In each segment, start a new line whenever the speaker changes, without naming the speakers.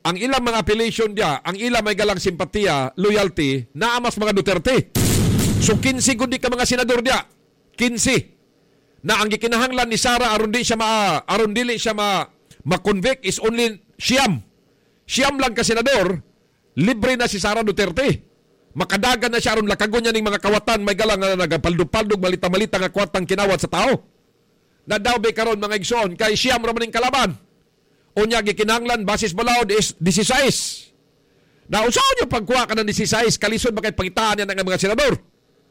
ang ilang mga affiliation dia, ang ilang may galang simpatiya, loyalty, naamas mga Duterte. So 15 gud ka mga senador dia. 15 na ang gikinahanglan ni Sara aron dili siya ma-convict is only siyam. Siyam lang ka senador, libre na si Sara Duterte. Makadagan na siya aron lakagon niya ning mga kawatan may galang nga nagapaldog-paldog malita-malita nga kwatang kinawat sa tao. Na daw be karon mga igsoon kay siyam ra man ning kalaban. Unya gikinahanglan basis balaod is 16. Na usaon niyo pagkuha ka ng 16 kalisod ba kay pangitaan niya ng mga senador.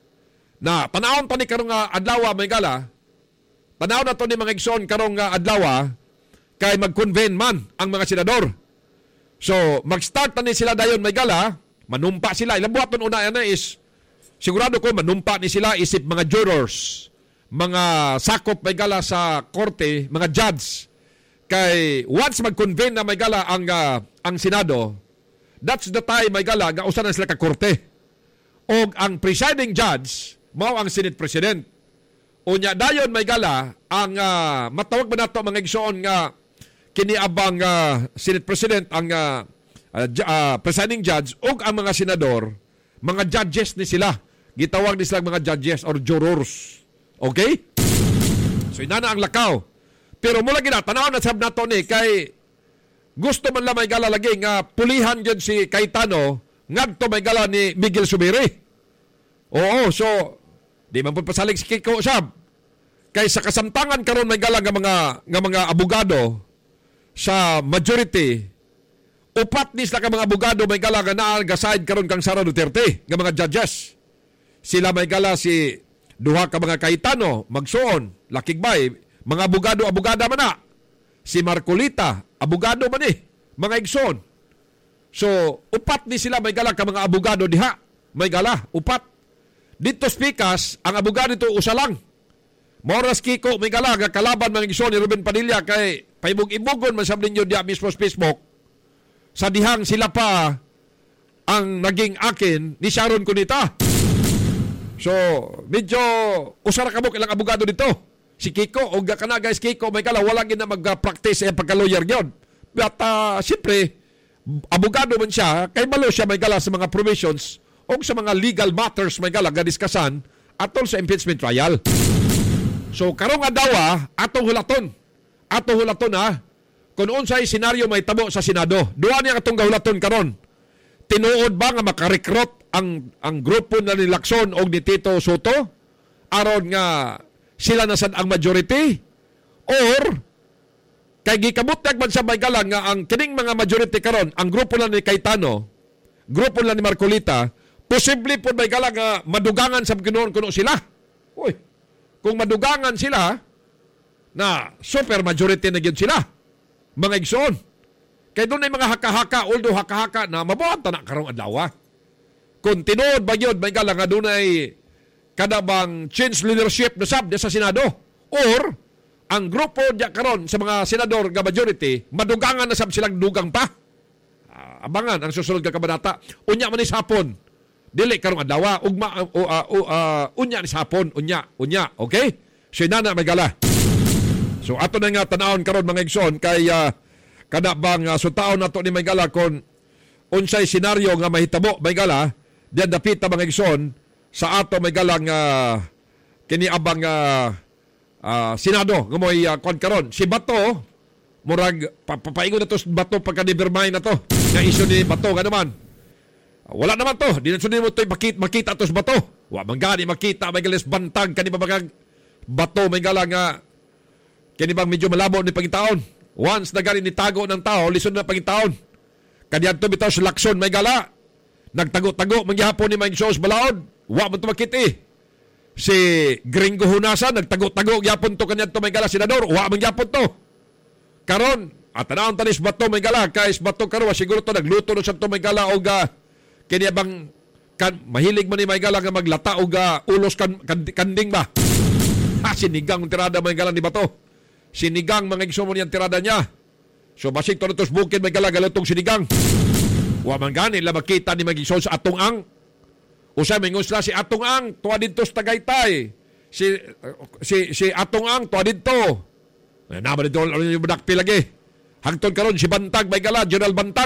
Na panahon pa ni karong adlaw may gala. Panahon na to ni mga igsoon karong adlaw kay mag-convene man ang mga senador. So mag-start na ni sila dayon may gala, manumpa sila. Ilang buhaton una yan is sigurado ko manumpa ni sila isip mga jurors, mga sakop may gala sa korte, mga judge. Kay once mag-convene na may gala ang Senado, that's the time may gala gausan na sila ka korte. O ang presiding judge mao ang Senate President. Unya dayon may gala ang matawag ba nato mga igsoon nga kiniabang Senate President ang presiding judge o ang mga senador, mga judges ni sila. Gitawag ni sila mga judges or jurors. Okay? So inana ang lakaw. Pero mula gina, tanaw na sab nato ni kay gusto man lang may gala lagi nga pulihan dyan si Cayetano ngadto may gala ni Miguel Subiri. Oo, so di man po pasalig si Kiko sab. Kay sa kasamtangan karon may gala nga mga abogado sa majority, upat ni sila ka mga abogado may gala nga naal-gaside karon kang Sara Duterte nga mga judges. Sila may gala si duha ka mga Cayetano, Magsoon, Lakigbay, mga abogado-abogada man na. Si Marcolita, abogado man mga igsoon. So, upat ni sila may gala ka mga abogado diha. May gala, upat. Dito speakers, ang abogado ito usa lang. Moras Kiko, may gala, kalaban mga igsoon ni Ruben Padilla kay paibog-ibogon man sabi ninyo diya mismo sa Facebook. Sa dihang sila pa ang naging akin ni Sharon Cunita. So, medyo usara ka mo ilang abogado dito. Si Kiko, o kana guys, Kiko, may kala, wala gina mag-practice pagka-lawyer yun. But, siyempre, abogado man siya, kay malo siya may gala sa mga provisions o sa mga legal matters may gala gadiskasan atol sa impeachment trial. So, karong adawa, atong hulaton. Atong hulaton kung unsay senaryo may tabo sa Senado. Duha niya atong gahulaton karon. Tinuod ba nga makarekrut ang grupo na ni Lacson o ni Tito Soto aron nga sila nasad ang majority or kay gikabutag man sa may galang nga ang kining mga majority karon ang grupo na ni Cayetano, grupo na ni Marcolita, posible po may galang nga madugangan sa ginoon kuno sila. Uy, kung madugangan sila na super majority na gyud sila mga igsoon. Kaya doon ay mga haka-haka, although haka-haka na mabuhat na karong adlaw. Kung tinuod ba yun, may gala nga doon ay kadabang change leadership na sab sa Senado. Or, ang grupo diya karon sa mga senador nga majority, madugangan na sab silang dugang pa. Abangan ang susunod nga kabanata. Unya man ni sapon. Dili karong adlaw. Unya ni sapon. Unya. Okay? So, inana may gala. So, ato na nga tanawon karon mga igsoon kay kada bang sutaon nato ni may gala kung unsay senaryo nga mahitabo may gala diyan dapita mga igsoon sa ato may galang kini abang Senado nga mo'y kon karon si Bato murag papaingon na to Bato pagka-nevermind na to nga isyu ni Bato nga naman wala naman to di na sunod mo to makita to sa Bato wa man gani makita may galis bantag kani ba Bato may gala nga kini bang medyo malabo ni pagitaon. Once na galing nitago ng tao, lisod na pagitaon. Kaniyan to bitaw sa Lacson may gala. Nagtago-tago, mangyahapon ni Mike Sos Balaod. Wa man to makiti. Si Gringo Hunasan, nagtago-tago, yapon to kaniyan to may gala, senador. Wa man yapon to. Karon, at tanawang tanis bato may gala. Kaya bato karon, siguro to nagluto no sa to may gala o kiniyabang mahilig man ni may gala nga maglata o ulos kanding ba. Sinigang tirada may gala ni Bato. Sinigang mga igsoon niyang tirada niya. So basig to natos bukid may galagalotong sinigang. Wa man gani la makita ni mag-igsoon sa Atong Ang. Usa mingon sila si Atong Ang tuwa didto sa Tagaytay. Si Atong Ang tuwa didto. Na ba dito yung badakpi lagi. Hangtod karon si Bantag may gala, General Bantag